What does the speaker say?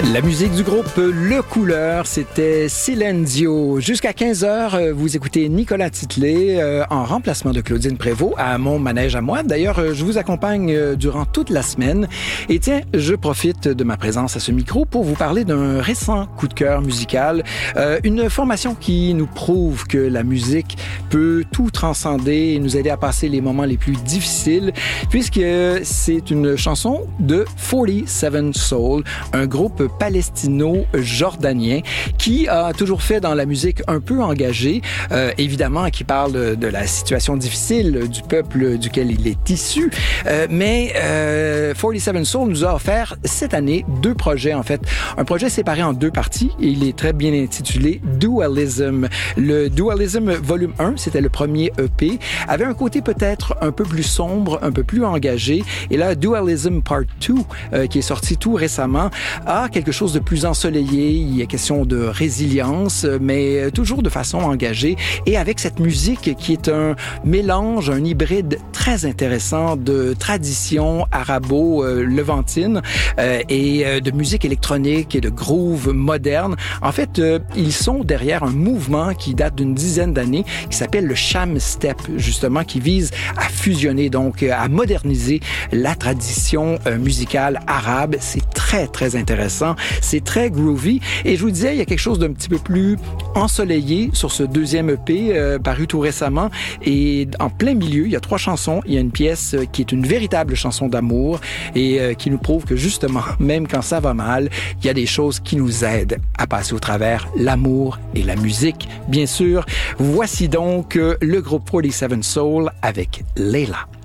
La musique du groupe Le Couleur, c'était Silenzio. Jusqu'à 15h, vous écoutez Nicolas Titley en remplacement de Claudine Prévost à mon manège à moi. D'ailleurs, je vous accompagne durant toute la semaine. Et tiens, je profite de ma présence à ce micro pour vous parler d'un récent coup de cœur musical. Une formation qui nous prouve que la musique peut tout transcender et nous aider à passer les moments les plus difficiles, puisque c'est une chanson de 47 Soul, un groupe palestino-jordanien qui a toujours fait dans la musique un peu engagée, évidemment qui parle de la situation difficile du peuple duquel il est issu, mais 47 Soul nous a offert cette année deux projets en fait. Un projet séparé en deux parties et il est très bien intitulé Dualism. Le Dualism volume 1, c'était le premier EP, avait un côté peut-être un peu plus sombre, un peu plus engagé, et là Dualism Part 2 qui est sorti tout récemment a quelque chose de plus ensoleillé. Il y a question de résilience, mais toujours de façon engagée et avec cette musique qui est un mélange, un hybride très intéressant de tradition arabo-levantine et de musique électronique et de groove moderne. En fait, ils sont derrière un mouvement qui date d'une dizaine d'années qui s'appelle le Sham Step, justement, qui vise à fusionner, donc à moderniser la tradition musicale arabe. C'est très, très intéressant. C'est très groovy. Et je vous disais, il y a quelque chose d'un petit peu plus ensoleillé sur ce deuxième EP paru tout récemment. Et en plein milieu, il y a 3 chansons. Il y a une pièce qui est une véritable chanson d'amour et qui nous prouve que justement, même quand ça va mal, il y a des choses qui nous aident à passer au travers l'amour et la musique. Bien sûr, voici donc le groupe 47 Soul avec Leila.